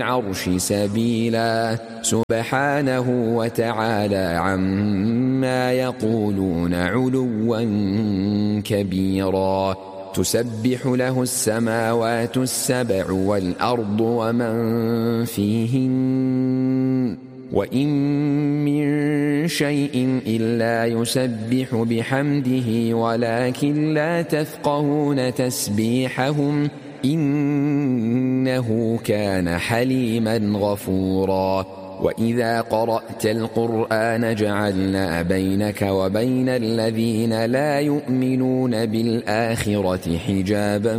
العرش سبيلا سبحانه وتعالى عما يقولون علوا كبيرا تسبح له السماوات السبع والأرض ومن فيهن وإن من شيء إلا يسبح بحمده ولكن لا تفقهون تسبيحهم إنه كان حليما غفورا وإذا قرأت القرآن جعلنا بينك وبين الذين لا يؤمنون بالآخرة حجابا